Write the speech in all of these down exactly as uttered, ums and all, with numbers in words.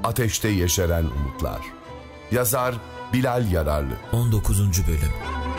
ateşte yeşeren umutlar. Yazar Bilal Yararlı. on dokuzuncu Bölüm.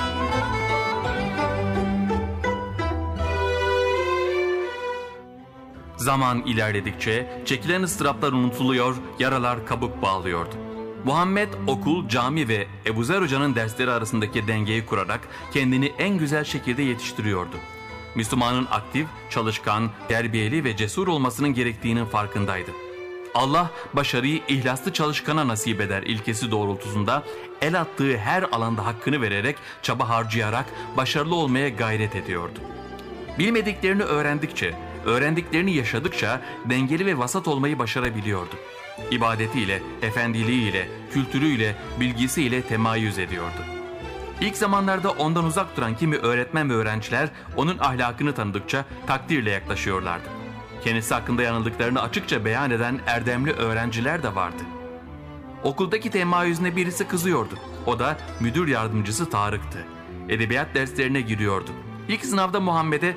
Zaman ilerledikçe çekilen ıstıraplar unutuluyor, yaralar kabuk bağlıyordu. Muhammed okul, cami ve Ebu Zer Hoca'nın dersleri arasındaki dengeyi kurarak kendini en güzel şekilde yetiştiriyordu. Müslümanın aktif, çalışkan, terbiyeli ve cesur olmasının gerektiğinin farkındaydı. Allah başarıyı ihlaslı çalışkana nasip eder ilkesi doğrultusunda el attığı her alanda hakkını vererek, çaba harcayarak başarılı olmaya gayret ediyordu. Bilmediklerini öğrendikçe, öğrendiklerini yaşadıkça dengeli ve vasat olmayı başarabiliyordu. İbadetiyle, efendiliğiyle, kültürüyle, bilgisiyle temayüz ediyordu. İlk zamanlarda ondan uzak duran kimi öğretmen ve öğrenciler onun ahlakını tanıdıkça takdirle yaklaşıyorlardı. Kendisi hakkında yanıldıklarını açıkça beyan eden erdemli öğrenciler de vardı. Okuldaki temayüzüne birisi kızıyordu. O da müdür yardımcısı Tarık'tı. Edebiyat derslerine giriyordu. İlk sınavda Muhammed'e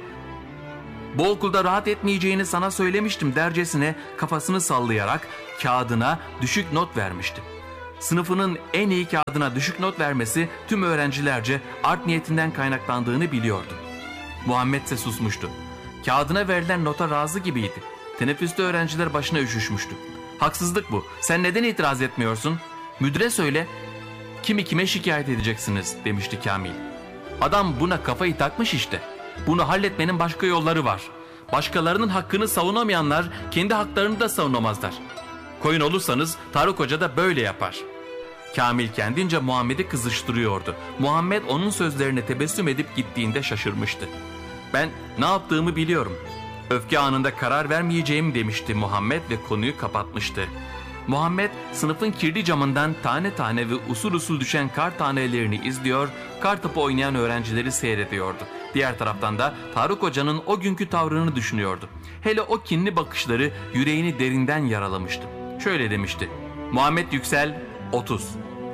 "Bu okulda rahat etmeyeceğini sana söylemiştim" dercesine kafasını sallayarak kağıdına düşük not vermişti. Sınıfının en iyi kağıdına düşük not vermesi tüm öğrencilerce art niyetinden kaynaklandığını biliyordu. Muhammed ise susmuştu. Kağıdına verilen nota razı gibiydi. Teneffüste öğrenciler başına üşüşmüştü. "Haksızlık bu. Sen neden itiraz etmiyorsun? Müdüre söyle. Kimi kime şikayet edeceksiniz?" demişti Kamil. Adam buna kafayı takmış işte. Bunu halletmenin başka yolları var. Başkalarının hakkını savunamayanlar kendi haklarını da savunamazlar. Koyun olursanız Tarık Hoca da böyle yapar. Kamil kendince Muhammed'i kızıştırıyordu. Muhammed onun sözlerine tebessüm edip gittiğinde şaşırmıştı. "Ben ne yaptığımı biliyorum. Öfke anında karar vermeyeceğim" demişti Muhammed ve konuyu kapatmıştı. Muhammed sınıfın kirli camından tane tane ve usul usul düşen kar tanelerini izliyor, kar topu oynayan öğrencileri seyrediyordu. Diğer taraftan da Tarık Hoca'nın o günkü tavrını düşünüyordu. Hele o kinli bakışları yüreğini derinden yaralamıştı. Şöyle demişti: "Muhammed Yüksel, otuz."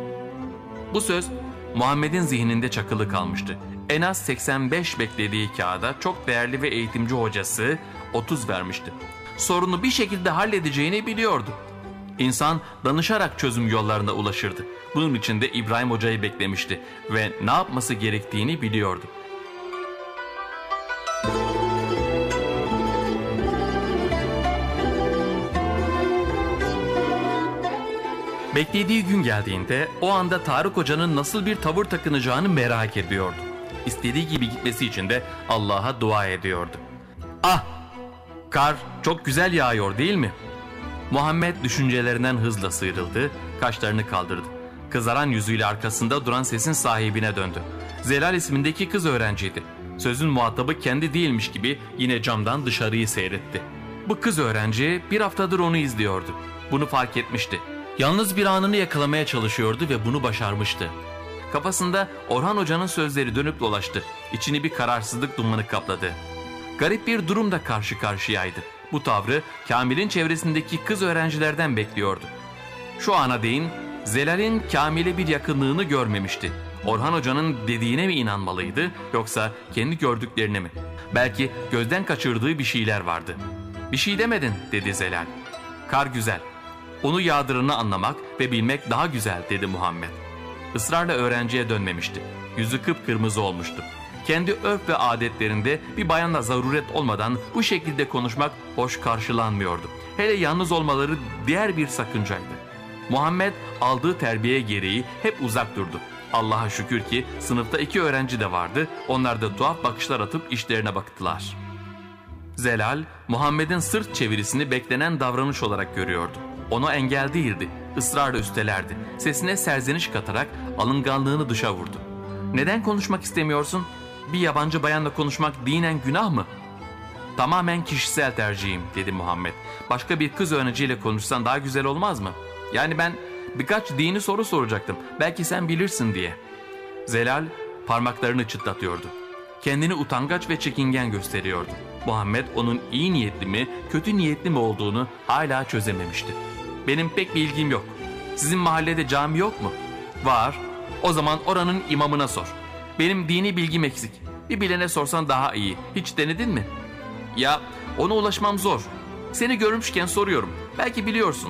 Bu söz Muhammed'in zihninde çakılı kalmıştı. En az seksen beş beklediği kağıda çok değerli ve eğitimci hocası otuz vermişti. Sorunu bir şekilde halledeceğini biliyordu. İnsan danışarak çözüm yollarına ulaşırdı. Bunun için de İbrahim Hoca'yı beklemişti ve ne yapması gerektiğini biliyordu. Beklediği gün geldiğinde o anda Tarık Hoca'nın nasıl bir tavır takınacağını merak ediyordu. İstediği gibi gitmesi için de Allah'a dua ediyordu. "Ah! Kar çok güzel yağıyor değil mi?" Muhammed düşüncelerinden hızla sıyrıldı, kaşlarını kaldırdı. Kızaran yüzüyle arkasında duran sesin sahibine döndü. Zelal ismindeki kız öğrenciydi. Sözün muhatabı kendi değilmiş gibi yine camdan dışarıyı seyretti. Bu kız öğrenci bir haftadır onu izliyordu. Bunu fark etmişti. Yalnız bir anını yakalamaya çalışıyordu ve bunu başarmıştı. Kafasında Orhan Hoca'nın sözleri dönüp dolaştı. İçini bir kararsızlık dumanı kapladı. Garip bir durumla karşı karşıyaydı. Bu tavrı Kamil'in çevresindeki kız öğrencilerden bekliyordu. Şu ana değin Zelal'in Kamil'e bir yakınlığını görmemişti. Orhan Hoca'nın dediğine mi inanmalıydı yoksa kendi gördüklerine mi? Belki gözden kaçırdığı bir şeyler vardı. "Bir şey demedin" dedi Zelal. "Kar güzel. Onu yağdırını anlamak ve bilmek daha güzel" dedi Muhammed. Israrla öğrenciye dönmemişti. Yüzü kıpkırmızı olmuştu. Kendi örf ve adetlerinde bir bayanla zaruret olmadan bu şekilde konuşmak hoş karşılanmıyordu. Hele yalnız olmaları diğer bir sakıncaydı. Muhammed aldığı terbiye gereği hep uzak durdu. Allah'a şükür ki sınıfta iki öğrenci de vardı. Onlar da tuhaf bakışlar atıp işlerine baktılar. Zelal, Muhammed'in sırt çevirisini beklenen davranış olarak görüyordu. Ona engel değildi, ısrarla üstelerdi. Sesine serzeniş katarak alınganlığını dışa vurdu. "Neden konuşmak istemiyorsun? Bir yabancı bayanla konuşmak dinen günah mı?" "Tamamen kişisel tercihim" dedi Muhammed. "Başka bir kız öğrenciyle konuşsan daha güzel olmaz mı? Yani ben birkaç dini soru soracaktım. Belki sen bilirsin diye." Zelal parmaklarını çıtlatıyordu. Kendini utangaç ve çekingen gösteriyordu. Muhammed onun iyi niyetli mi, kötü niyetli mi olduğunu hala çözememişti. "Benim pek bir ilgim yok. Sizin mahallede cami yok mu?" "Var." "O zaman oranın imamına sor. Benim dini bilgim eksik. Bir bilene sorsan daha iyi. Hiç denedin mi?" "Ya ona ulaşmam zor. Seni görmüşken soruyorum. Belki biliyorsundur."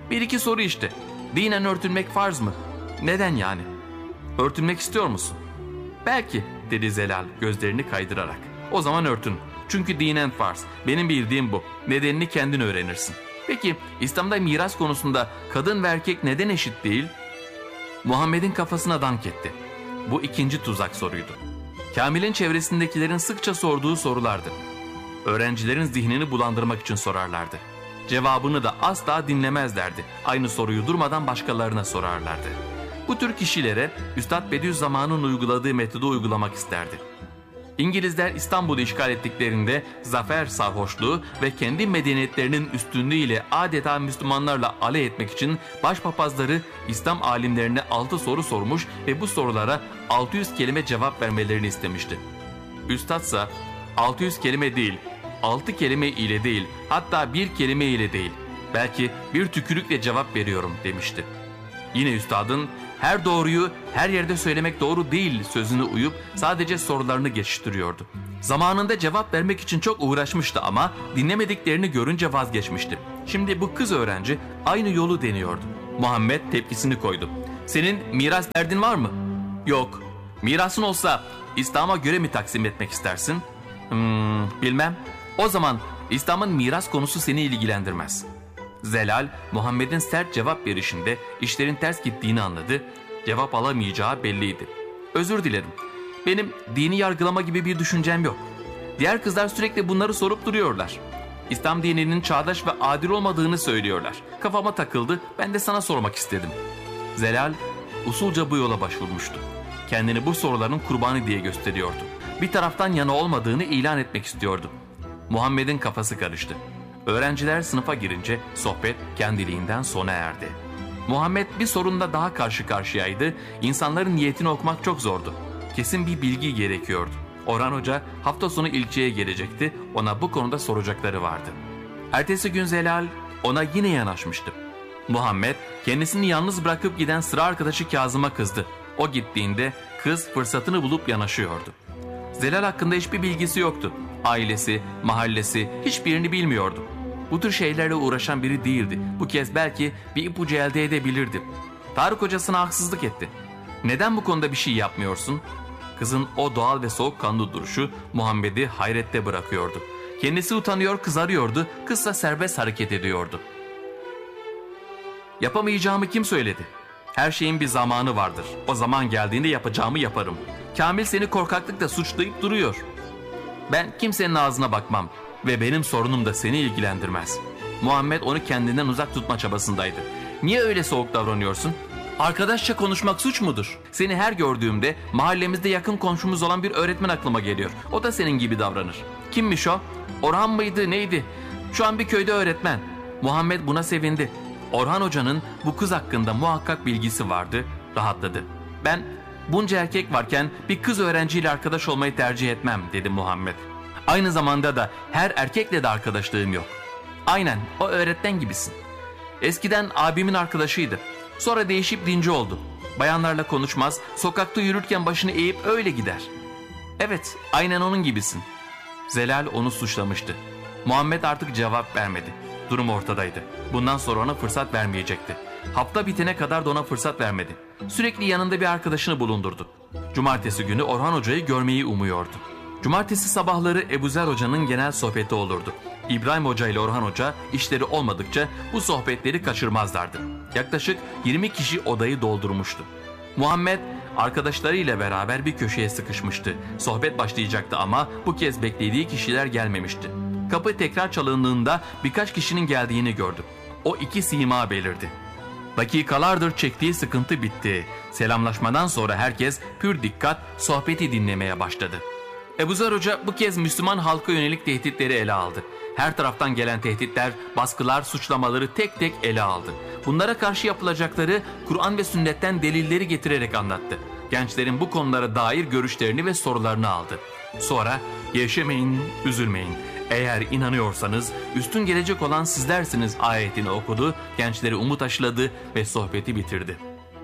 Bir iki soru işte. Dinen örtünmek farz mı? Neden yani? Örtünmek istiyor musun? Belki, dedi Zelal gözlerini kaydırarak. O zaman örtün. Çünkü dinen farz. Benim bildiğim bu. Nedenini kendin öğrenirsin. Peki İslam'da miras konusunda kadın ve erkek neden eşit değil? Muhammed'in kafasına dank etti. Bu ikinci tuzak soruydu. Kamil'in çevresindekilerin sıkça sorduğu sorulardı. Öğrencilerin zihnini bulandırmak için sorarlardı. Cevabını da asla dinlemezlerdi. Aynı soruyu durmadan başkalarına sorarlardı. Bu tür kişilere Üstad Bediüzzaman'ın uyguladığı metodu uygulamak isterdi. İngilizler İstanbul'u işgal ettiklerinde zafer sarhoşluğu ve kendi medeniyetlerinin üstünlüğüyle adeta Müslümanlarla alay etmek için başpapazları İslam alimlerine altı soru sormuş ve bu sorulara altı yüz kelime cevap vermelerini istemişti. Üstadsa altı yüz kelime değil, altı kelime ile değil, hatta bir kelime ile değil, belki bir tükürükle cevap veriyorum demişti. Yine üstadın her doğruyu her yerde söylemek doğru değil sözünü uyup sadece sorularını geçiştiriyordu. Zamanında cevap vermek için çok uğraşmıştı ama dinlemediklerini görünce vazgeçmişti. Şimdi bu kız öğrenci aynı yolu deniyordu. Muhammed tepkisini koydu. Senin miras derdin var mı? Yok. Mirasın olsa İslam'a göre mi taksim etmek istersin? Hmm, bilmem. O zaman İslam'ın miras konusu seni ilgilendirmez. Zelal, Muhammed'in sert cevap verişinde işlerin ters gittiğini anladı. Cevap alamayacağı belliydi. Özür dilerim. Benim dini yargılama gibi bir düşüncem yok. Diğer kızlar sürekli bunları sorup duruyorlar. İslam dininin çağdaş ve adil olmadığını söylüyorlar. Kafama takıldı, ben de sana sormak istedim. Zelal, usulca bu yola başvurmuştu. Kendini bu soruların kurbanı diye gösteriyordu. Bir taraftan yana olmadığını ilan etmek istiyordu. Muhammed'in kafası karıştı. Öğrenciler sınıfa girince sohbet kendiliğinden sona erdi. Muhammed bir sorunla daha karşı karşıyaydı. İnsanların niyetini okumak çok zordu. Kesin bir bilgi gerekiyordu. Orhan Hoca hafta sonu ilçeye gelecekti. Ona bu konuda soracakları vardı. Ertesi gün Zelal ona yine yanaşmıştı. Muhammed kendisini yalnız bırakıp giden sıra arkadaşı Kazım'a kızdı. O gittiğinde kız fırsatını bulup yanaşıyordu. Zelal hakkında hiçbir bilgisi yoktu. Ailesi, mahallesi hiçbirini bilmiyordu. Bu tür şeylerle uğraşan biri değildi. Bu kez belki bir ipucu elde edebilirdi. Tarık hocasına haksızlık etti. Neden bu konuda bir şey yapmıyorsun? Kızın o doğal ve soğukkanlı duruşu Muhammed'i hayrette bırakıyordu. Kendisi utanıyor, kızarıyordu. Kızsa serbest hareket ediyordu. Yapamayacağımı kim söyledi? Her şeyin bir zamanı vardır. O zaman geldiğinde yapacağımı yaparım. Kamil seni korkaklıkla suçlayıp duruyor. Ben kimsenin ağzına bakmam ve benim sorunum da seni ilgilendirmez. Muhammed onu kendinden uzak tutma çabasındaydı. Niye öyle soğuk davranıyorsun? Arkadaşça konuşmak suç mudur? Seni her gördüğümde mahallemizde yakın komşumuz olan bir öğretmen aklıma geliyor. O da senin gibi davranır. Kimmiş o? Orhan mıydı neydi? Şu an bir köyde öğretmen. Muhammed buna sevindi. Orhan Hoca'nın bu kız hakkında muhakkak bilgisi vardı, rahatladı. Ben bunca erkek varken bir kız öğrenciyle arkadaş olmayı tercih etmem dedi Muhammed. Aynı zamanda da her erkekle de arkadaşlığım yok. Aynen o öğretmen gibisin. Eskiden abimin arkadaşıydı. Sonra değişip dinci oldu. Bayanlarla konuşmaz, sokakta yürürken başını eğip öyle gider. Evet, aynen onun gibisin. Zelal onu suçlamıştı. Muhammed artık cevap vermedi. Durum ortadaydı. Bundan sonra ona fırsat vermeyecekti. Hafta bitene kadar da ona fırsat vermedi. Sürekli yanında bir arkadaşını bulundurdu. Cumartesi günü Orhan Hoca'yı görmeyi umuyordu. Cumartesi sabahları Ebuzer Hoca'nın genel sohbeti olurdu. İbrahim Hoca ile Orhan Hoca işleri olmadıkça bu sohbetleri kaçırmazlardı. Yaklaşık yirmi kişi odayı doldurmuştu. Muhammed arkadaşlarıyla beraber bir köşeye sıkışmıştı. Sohbet başlayacaktı ama bu kez beklediği kişiler gelmemişti. Kapı tekrar çalındığında birkaç kişinin geldiğini gördü. O iki sima belirdi. Dakikalardır çektiği sıkıntı bitti. Selamlaşmadan sonra herkes pür dikkat sohbeti dinlemeye başladı. Ebuzer Hoca bu kez Müslüman halka yönelik tehditleri ele aldı. Her taraftan gelen tehditler, baskılar, suçlamaları tek tek ele aldı. Bunlara karşı yapılacakları Kur'an ve sünnetten delilleri getirerek anlattı. Gençlerin bu konulara dair görüşlerini ve sorularını aldı. Sonra gevşemeyin, üzülmeyin. Eğer inanıyorsanız üstün gelecek olan sizlersiniz ayetini okudu, gençleri umut aşıladı ve sohbeti bitirdi.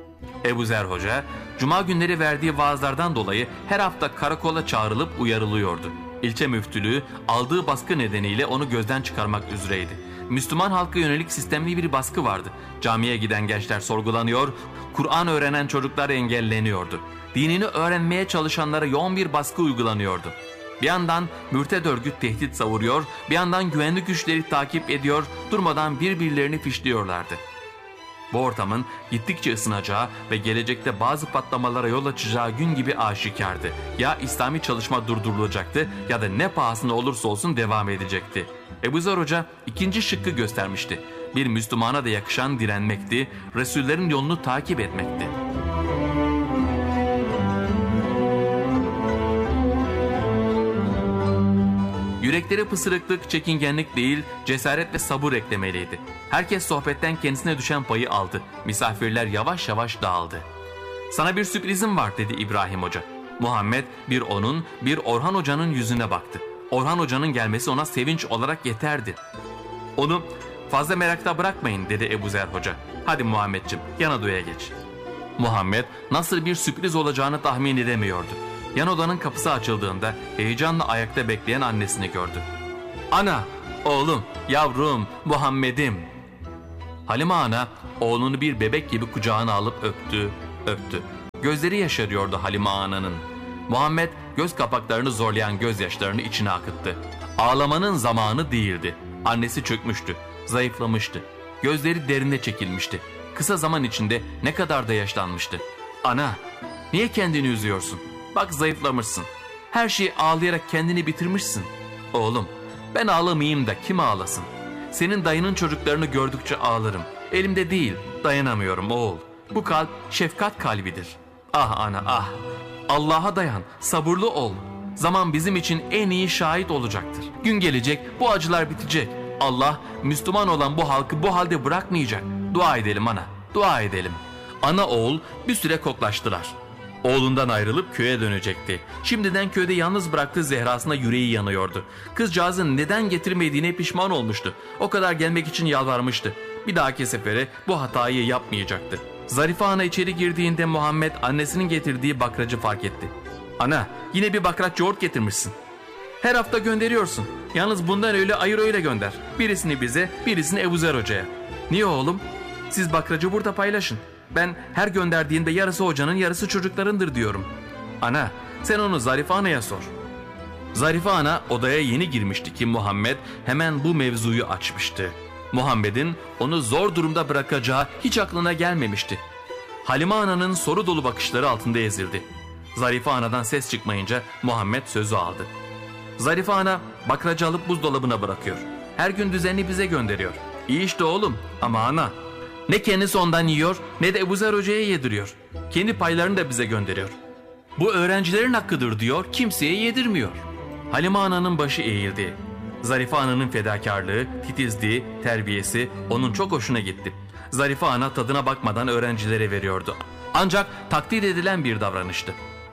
Ebuzer Hoca, cuma günleri verdiği vaazlardan dolayı her hafta karakola çağrılıp uyarılıyordu. İlçe müftülüğü aldığı baskı nedeniyle onu gözden çıkarmak üzereydi. Müslüman halka yönelik sistemli bir baskı vardı. Camiye giden gençler sorgulanıyor, Kur'an öğrenen çocuklar engelleniyordu. Dinini öğrenmeye çalışanlara yoğun bir baskı uygulanıyordu. Bir yandan mürted örgüt tehdit savuruyor, bir yandan güvenlik güçleri takip ediyor, durmadan birbirlerini fişliyorlardı. Bu ortamın gittikçe ısınacağı ve gelecekte bazı patlamalara yol açacağı gün gibi aşikardı. Ya İslami çalışma durdurulacaktı ya da ne pahasına olursa olsun devam edecekti. Ebuzer Hoca ikinci şıkkı göstermişti. Bir Müslümana da yakışan direnmekti, Resullerin yolunu takip etmekti. Yürekleri pısırıklık, çekingenlik değil, cesaret ve sabır eklemeliydi. Herkes sohbetten kendisine düşen payı aldı. Misafirler yavaş yavaş dağıldı. "Sana bir sürprizim var," dedi İbrahim Hoca. Muhammed bir onun, bir Orhan Hoca'nın yüzüne baktı. Orhan Hoca'nın gelmesi ona sevinç olarak yeterdi. "Onu fazla merakta bırakmayın," dedi Ebuzer Hoca. "Hadi Muhammedciğim, yan odaya geç." Muhammed nasıl bir sürpriz olacağını tahmin edemiyordu. Yan odanın kapısı açıldığında heyecanla ayakta bekleyen annesini gördü. "Ana, oğlum, yavrum, Muhammed'im." Halime ana oğlunu bir bebek gibi kucağına alıp öptü, öptü. Gözleri yaşarıyordu Halime ananın. Muhammed göz kapaklarını zorlayan gözyaşlarını içine akıttı. Ağlamanın zamanı değildi. Annesi çökmüştü, zayıflamıştı. Gözleri derine çekilmişti. Kısa zaman içinde ne kadar da yaşlanmıştı. "Ana, niye kendini üzüyorsun? Bak zayıflamışsın. Her şeyi ağlayarak kendini bitirmişsin." "Oğlum, ben ağlamayayım da kim ağlasın? Senin dayının çocuklarını gördükçe ağlarım. Elimde değil, dayanamıyorum oğul. Bu kalp şefkat kalbidir." "Ah ana ah. Allah'a dayan, sabırlı ol. Zaman bizim için en iyi şahit olacaktır. Gün gelecek, bu acılar bitecek. Allah Müslüman olan bu halkı bu halde bırakmayacak. Dua edelim ana, dua edelim." Ana oğul bir süre koklaştılar. Oğlundan ayrılıp köye dönecekti. Şimdiden köyde yalnız bıraktığı Zehra'sına yüreği yanıyordu. Kızcağızın neden getirmediğine pişman olmuştu. O kadar gelmek için yalvarmıştı. Bir dahaki sefere bu hatayı yapmayacaktı. Zarife ana içeri girdiğinde Muhammed annesinin getirdiği bakracı fark etti. "Ana, yine bir bakraç yoğurt getirmişsin. Her hafta gönderiyorsun. Yalnız bundan öyle ayır öyle gönder. Birisini bize, birisini Ebuzer Hoca'ya." "Niye oğlum? Siz bakracı burada paylaşın. Ben her gönderdiğinde yarısı hocanın yarısı çocuklarındır diyorum." "Ana, sen onu Zarife anaya sor." Zarife ana odaya yeni girmişti ki Muhammed hemen bu mevzuyu açmıştı. Muhammed'in onu zor durumda bırakacağı hiç aklına gelmemişti. Halime ananın soru dolu bakışları altında ezildi. Zarife anadan ses çıkmayınca Muhammed sözü aldı. "Zarife ana bakracı alıp buzdolabına bırakıyor. Her gün düzenli bize gönderiyor. İyi işte oğlum, ama ana, ne kendisi ondan yiyor ne de Ebuzer Hoca'ya yediriyor. Kendi paylarını da bize gönderiyor. Bu öğrencilerin hakkıdır diyor, kimseye yedirmiyor." Halime ananın başı eğildi. Zarife ananın fedakarlığı, titizliği, terbiyesi onun çok hoşuna gitti. Zarife ana tadına bakmadan öğrencilere veriyordu. Ancak takdir edilen bir davranıştı.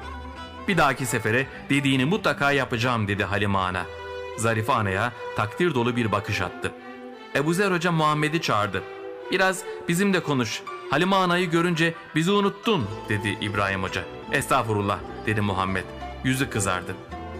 "Bir dahaki sefere dediğini mutlaka yapacağım," dedi Halime ana. Zarife anaya takdir dolu bir bakış attı. Ebuzer Hoca Muhammed'i çağırdı. "Biraz bizimle konuş. Halime anayı görünce bizi unuttun," dedi İbrahim Hoca. "Estağfurullah," dedi Muhammed. Yüzü kızardı.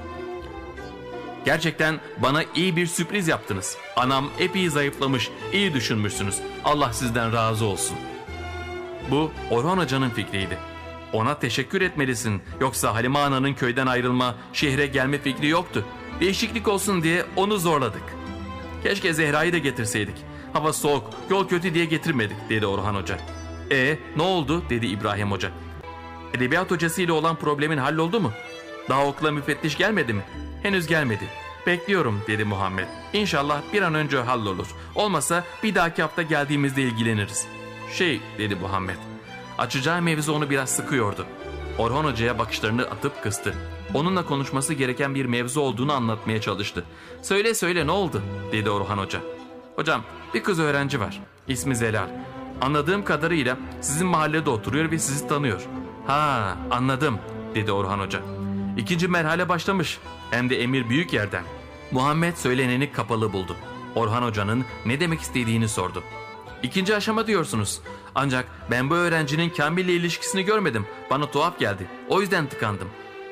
"Gerçekten bana iyi bir sürpriz yaptınız. Anam epey zayıflamış, iyi düşünmüşsünüz. Allah sizden razı olsun." Bu Orhan Hoca'nın fikriydi. "Ona teşekkür etmelisin. Yoksa Halime ananın köyden ayrılma, şehre gelme fikri yoktu. Değişiklik olsun diye onu zorladık. Keşke Zehra'yı da getirseydik. Hava soğuk, yol kötü diye getirmedik," dedi Orhan Hoca. "E ne oldu?" dedi İbrahim Hoca. "Edebiyat hocasıyla olan problemin halloldu mu? Daha okula müfettiş gelmedi mi?" "Henüz gelmedi. Bekliyorum," dedi Muhammed. "İnşallah bir an önce hallolur. Olmasa bir dahaki hafta geldiğimizde ilgileniriz." "Şey," dedi Muhammed. Açacağı mevzu onu biraz sıkıyordu. Orhan Hoca'ya bakışlarını atıp kıstı. Onunla konuşması gereken bir mevzu olduğunu anlatmaya çalıştı. "Söyle söyle, ne oldu?" dedi Orhan Hoca. "Hocam, bir kız öğrenci var. İsmi Zelal. Anladığım kadarıyla sizin mahallede oturuyor ve sizi tanıyor." "Ha, anladım," dedi Orhan Hoca. "İkinci merhale başlamış. Hem de emir büyük yerden." Muhammed söyleneni kapalı buldu. Orhan Hoca'nın ne demek istediğini sordu. "İkinci aşama diyorsunuz. Ancak ben bu öğrencinin Kamil'le ilişkisini görmedim. Bana tuhaf geldi. O yüzden tıkandım."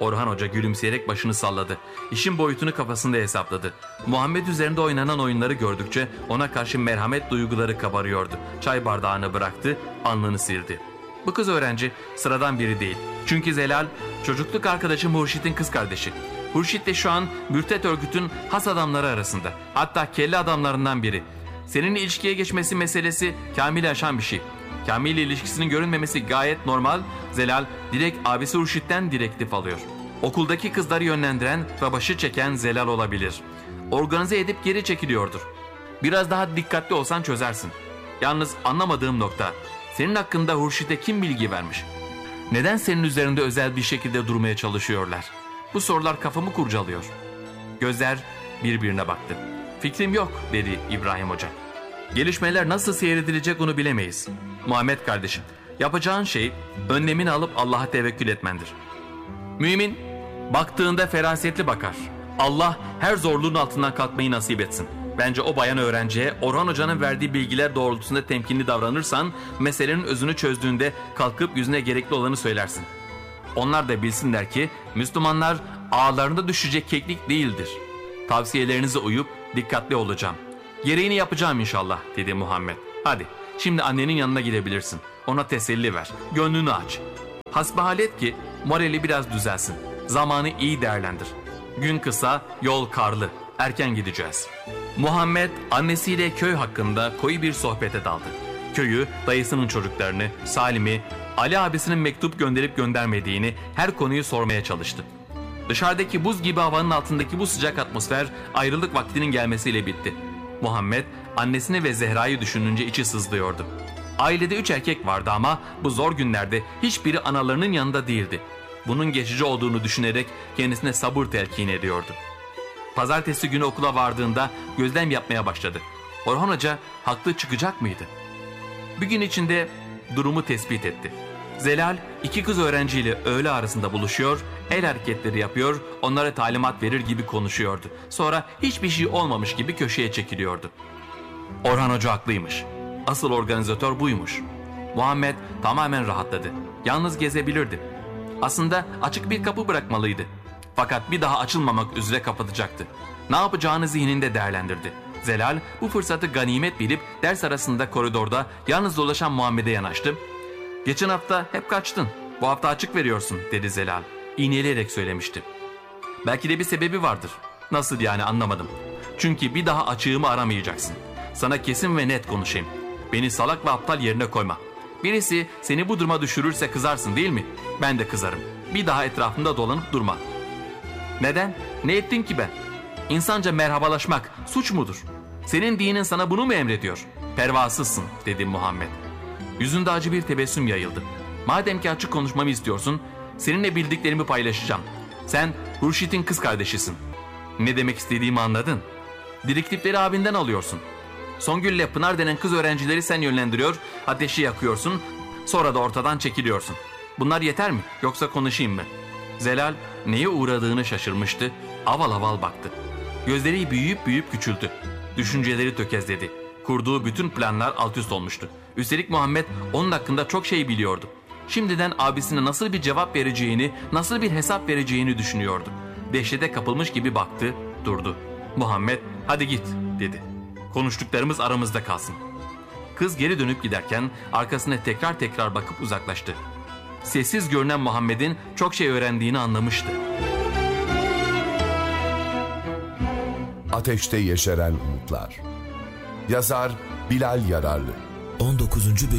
Orhan Hoca gülümseyerek başını salladı. İşin boyutunu kafasında hesapladı. Muhammed üzerinde oynanan oyunları gördükçe ona karşı merhamet duyguları kabarıyordu. Çay bardağını bıraktı, alnını sildi. Bu kız öğrenci sıradan biri değil. Çünkü Zelal çocukluk arkadaşı Hurşit'in kız kardeşi. Hurşit de şu an mürtet örgütün has adamları arasında. Hatta kelle adamlarından biri. Seninle ilişkiye geçmesi meselesi Kamil'i aşan bir şey. Kamil ile ilişkisinin görünmemesi gayet normal. Zelal direkt abisi Hurşit'ten direktif alıyor. Okuldaki kızları yönlendiren ve başı çeken Zelal olabilir. Organize edip geri çekiliyordur. Biraz daha dikkatli olsan çözersin. Yalnız anlamadığım nokta, senin hakkında Hurşit'e kim bilgi vermiş? Neden senin üzerinde özel bir şekilde durmaya çalışıyorlar? Bu sorular kafamı kurcalıyor. Gözler birbirine baktı. Fikrim yok dedi İbrahim Hoca. Gelişmeler nasıl seyredilecek onu bilemeyiz. Muhammed kardeşim, yapacağın şey önlemini alıp Allah'a tevekkül etmendir. Mümin baktığında ferasetli bakar. Allah her zorluğun altından kalkmayı nasip etsin. Bence o bayan öğrenciye Orhan Hoca'nın verdiği bilgiler doğrultusunda temkinli davranırsan meselenin özünü çözdüğünde kalkıp yüzüne gerekli olanı söylersin. Onlar da bilsinler ki Müslümanlar ağlarında düşecek keklik değildir. Tavsiyelerinize uyup dikkatli olacağım. Gereğini yapacağım inşallah dedi Muhammed. Hadi şimdi annenin yanına gidebilirsin. Ona teselli ver. Gönlünü aç. Hasbihalet ki morali biraz düzelsin. Zamanı iyi değerlendir. Gün kısa, yol karlı. Erken gideceğiz. Muhammed annesiyle köy hakkında koyu bir sohbete daldı. Köyü, dayısının çocuklarını, Salim'i, Ali abisinin mektup gönderip göndermediğini, her konuyu sormaya çalıştı. Dışarıdaki buz gibi havanın altındaki bu sıcak atmosfer ayrılık vaktinin gelmesiyle bitti. Muhammed annesini ve Zehra'yı düşününce içi sızlıyordu. Ailede üç erkek vardı ama bu zor günlerde hiçbiri analarının yanında değildi. Bunun geçici olduğunu düşünerek kendisine sabır telkin ediyordu. Pazartesi günü okula vardığında gözlem yapmaya başladı. Orhan Hoca haklı çıkacak mıydı? Bir gün içinde durumu tespit etti. Zelal iki kız öğrenciyle öğle arasında buluşuyor, el hareketleri yapıyor, onlara talimat verir gibi konuşuyordu. Sonra hiçbir şey olmamış gibi köşeye çekiliyordu. Orhan Hoca haklıymış. Asıl organizatör buymuş. Muhammed tamamen rahatladı. Yalnız gezebilirdi. Aslında açık bir kapı bırakmalıydı. Fakat bir daha açılmamak üzere kapatacaktı. Ne yapacağını zihninde değerlendirdi. Zelal bu fırsatı ganimet bilip ders arasında koridorda yalnız dolaşan Muhammed'e yanaştı. "Geçen hafta hep kaçtın. Bu hafta açık veriyorsun," dedi Zelal. İğneleyerek söylemişti. "Belki de bir sebebi vardır." "Nasıl yani, anlamadım." "Çünkü bir daha açığımı aramayacaksın. Sana kesin ve net konuşayım. Beni salak ve aptal yerine koyma. Birisi seni bu duruma düşürürse kızarsın değil mi? Ben de kızarım. Bir daha etrafımda dolanıp durma." "Neden? Ne ettin ki ben? İnsanca merhabalaşmak suç mudur? Senin dinin sana bunu mu emrediyor? Pervasızsın," dedi Muhammed. Yüzünde acı bir tebessüm yayıldı. "Madem ki açık konuşmamı istiyorsun, seninle bildiklerimi paylaşacağım. Sen Hurşit'in kız kardeşisin. Ne demek istediğimi anladın? Direktifleri abinden alıyorsun. Songül'le Pınar denen kız öğrencileri sen yönlendiriyor, ateşi yakıyorsun, sonra da ortadan çekiliyorsun. Bunlar yeter mi? Yoksa konuşayım mı?" Zelal neye uğradığını şaşırmıştı, aval aval baktı. Gözleri büyüyüp büyüyüp küçüldü. Düşünceleri tökezledi. Kurduğu bütün planlar alt üst olmuştu. Üstelik Muhammed onun hakkında çok şey biliyordu. Şimdiden abisine nasıl bir cevap vereceğini, nasıl bir hesap vereceğini düşünüyordu. Dehşete kapılmış gibi baktı, durdu. Muhammed, "Hadi git," dedi. "Konuştuklarımız aramızda kalsın." Kız geri dönüp giderken arkasına tekrar tekrar bakıp uzaklaştı. Sessiz görünen Muhammed'in çok şey öğrendiğini anlamıştı. Ateşte Yeşeren Umutlar. Yazar Bilal Yararlı. on dokuzuncu bölüm